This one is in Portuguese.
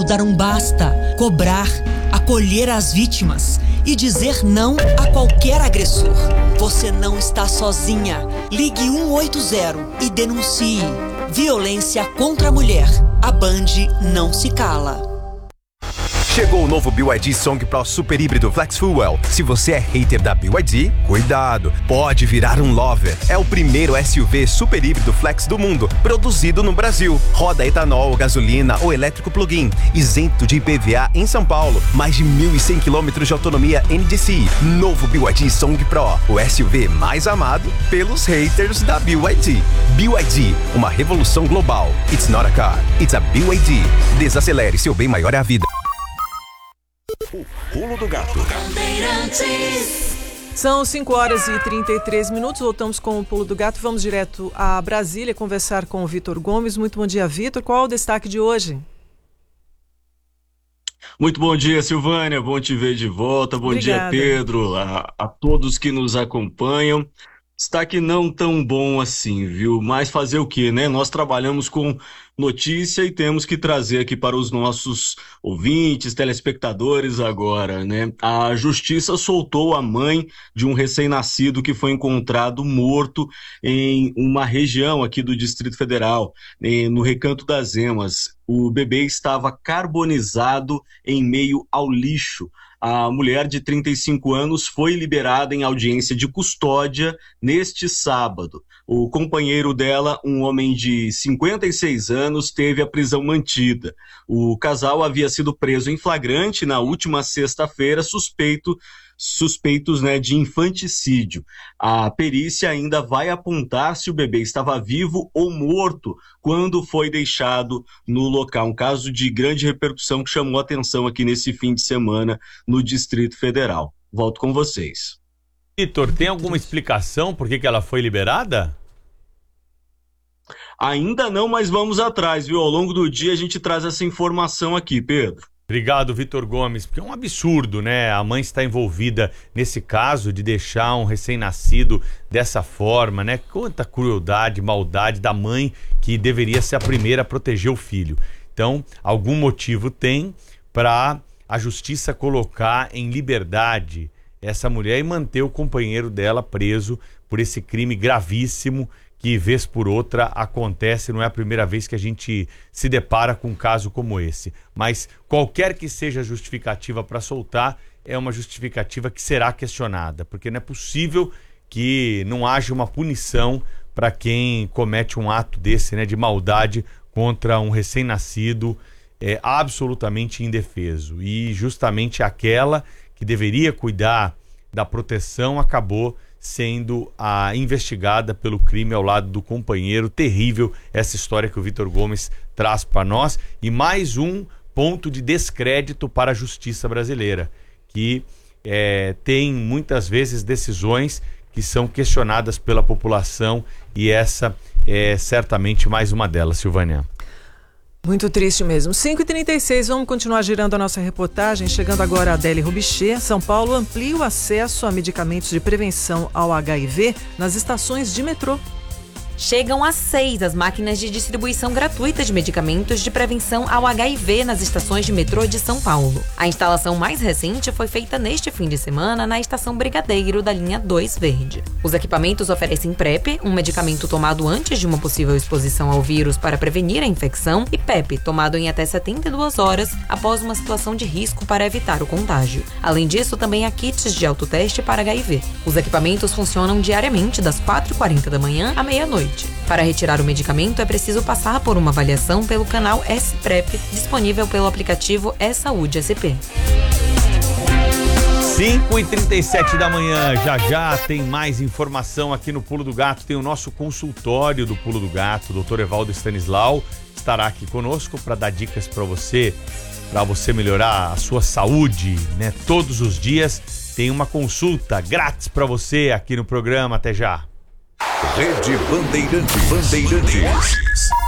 dar um basta, cobrar, acolher as vítimas e dizer não a qualquer agressor. Você não está sozinha. Ligue 180 e denuncie. Violência contra a mulher. A Band não se cala. Chegou o novo BYD Song Pro Super Híbrido Flex Fuel. Se você é hater da BYD, cuidado, pode virar um lover. É o primeiro SUV super híbrido flex do mundo, produzido no Brasil. Roda etanol, gasolina ou elétrico plug-in, isento de IPVA em São Paulo. Mais de 1.100 km de autonomia NDCi. Novo BYD Song Pro, o SUV mais amado pelos haters da BYD. BYD, uma revolução global. It's not a car, it's a BYD. Desacelere, seu bem maior é a vida. O Pulo do Gato. São 5h33. Voltamos com o Pulo do Gato. Vamos direto a Brasília conversar com o Vitor Gomes. Muito bom dia, Vitor. Qual é o destaque de hoje? Muito bom dia, Silvânia. Bom te ver de volta. Bom Obrigada. dia, Pedro. A todos que nos acompanham. Destaque não tão bom assim, viu? Mas fazer o quê, né? Nós trabalhamos com notícia e temos que trazer aqui para os nossos ouvintes, telespectadores agora, né? A Justiça soltou a mãe de um recém-nascido que foi encontrado morto em uma região aqui do Distrito Federal, no Recanto das Emas. O bebê estava carbonizado em meio ao lixo. A mulher de 35 anos foi liberada em audiência de custódia neste sábado. O companheiro dela, um homem de 56 anos, teve a prisão mantida. O casal havia sido preso em flagrante na última sexta-feira, suspeitos, né, de infanticídio. A perícia ainda vai apontar se o bebê estava vivo ou morto quando foi deixado no local. Um caso de grande repercussão que chamou atenção aqui nesse fim de semana no Distrito Federal. Volto com vocês. Vitor, tem alguma explicação por que ela foi liberada? Ainda não, mas vamos atrás, viu? Ao longo do dia a gente traz essa informação aqui, Pedro. Obrigado, Vitor Gomes, porque é um absurdo, né? A mãe está envolvida nesse caso de deixar um recém-nascido dessa forma, né? Quanta crueldade, maldade da mãe que deveria ser a primeira a proteger o filho. Então, algum motivo tem para a justiça colocar em liberdade essa mulher e manter o companheiro dela preso por esse crime gravíssimo que, vez por outra, acontece. Não é a primeira vez que a gente se depara com um caso como esse. Mas qualquer que seja a justificativa para soltar, é uma justificativa que será questionada, porque não é possível que não haja uma punição para quem comete um ato desse, né, de maldade contra um recém-nascido absolutamente indefeso. E justamente aquela que deveria cuidar da proteção acabou sendo investigada pelo crime ao lado do companheiro. Terrível essa história que o Vitor Gomes traz para nós, e mais um ponto de descrédito para a justiça brasileira, que tem muitas vezes decisões que são questionadas pela população, e essa é certamente mais uma delas, Silvânia. Muito triste mesmo. 5h36, vamos continuar girando a nossa reportagem. Chegando agora a Adélia Rubichê. São Paulo amplia o acesso a medicamentos de prevenção ao HIV nas estações de metrô. Chegam às 6 as máquinas de distribuição gratuita de medicamentos de prevenção ao HIV nas estações de metrô de São Paulo. A instalação mais recente foi feita neste fim de semana na estação Brigadeiro da linha 2 Verde. Os equipamentos oferecem PrEP, um medicamento tomado antes de uma possível exposição ao vírus para prevenir a infecção, e PEP, tomado em até 72 horas após uma situação de risco para evitar o contágio. Além disso, também há kits de autoteste para HIV. Os equipamentos funcionam diariamente das 4h40 da manhã à meia-noite. Para retirar o medicamento, é preciso passar por uma avaliação pelo canal S-PrEP, disponível pelo aplicativo E-Saúde SP. 5h37 da manhã, já tem mais informação aqui no Pulo do Gato. Tem o nosso consultório do Pulo do Gato. O Dr. Evaldo Stanislau estará aqui conosco para dar dicas para você melhorar a sua saúde, né? Todos os dias tem uma consulta grátis para você aqui no programa. Até já. Rede Bandeirantes.